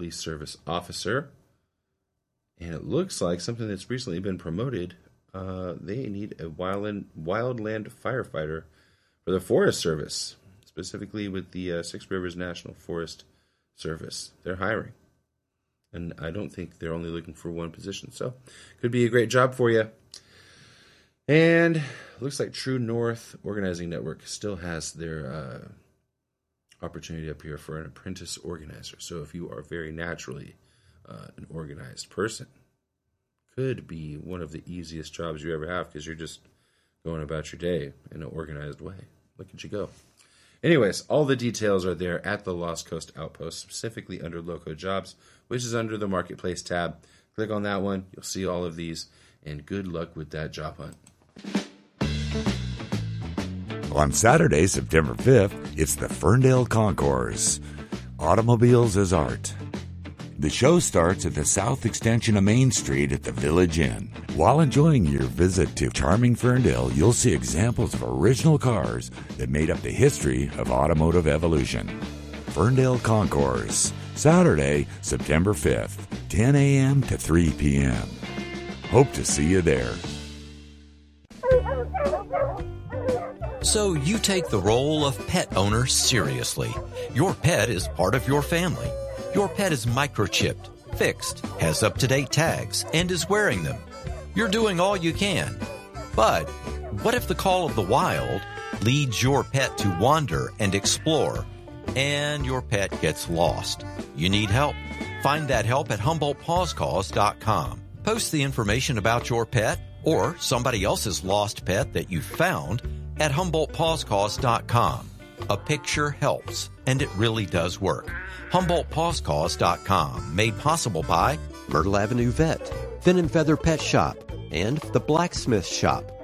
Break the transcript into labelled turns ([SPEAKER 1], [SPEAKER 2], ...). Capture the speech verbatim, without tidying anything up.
[SPEAKER 1] police service officer. And it looks like something that's recently been promoted. Uh, they need a wildland, wildland firefighter for the Forest Service, specifically with the uh, Six Rivers National Forest Service. They're hiring. And I don't think they're only looking for one position. So could be a great job for you. And looks like True North Organizing Network still has their uh, opportunity up here for an apprentice organizer. So if you are very naturally uh, an organized person, could be one of the easiest jobs you ever have because you're just going about your day in an organized way. Look at you go. Anyways, all the details are there at the Lost Coast Outpost, specifically under Loco Jobs, which is under the Marketplace tab. Click on that one. You'll see all of these. And good luck with that job hunt.
[SPEAKER 2] On Saturday, September fifth, it's the Ferndale Concours. Automobiles as Art. The show starts at the south extension of Main Street at the Village Inn. While enjoying your visit to charming Ferndale, you'll see examples of original cars that made up the history of automotive evolution. Ferndale Concours, Saturday, September fifth, ten a.m. to three p.m. Hope to see you there.
[SPEAKER 3] So you take the role of pet owner seriously. Your pet is part of your family. Your pet is microchipped, fixed, has up-to-date tags, and is wearing them. You're doing all you can. But what if the call of the wild leads your pet to wander and explore, and your pet gets lost? You need help. Find that help at Humboldt Paws Cause dot com. Post the information about your pet or somebody else's lost pet that you found at Humboldt Paws Cause dot com. A picture helps, and it really does work. Humboldt Paws Cause dot com, made possible by
[SPEAKER 4] Myrtle Avenue Vet, Fin and Feather Pet Shop, and the Blacksmith Shop.